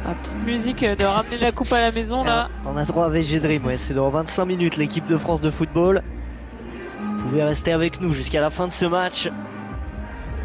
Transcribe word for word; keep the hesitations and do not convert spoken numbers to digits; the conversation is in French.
La petite musique de ramener la coupe à la maison là. On a droit à V G Dream, ouais, c'est dans vingt-cinq minutes l'équipe de France de football. Vous pouvez rester avec nous jusqu'à la fin de ce match.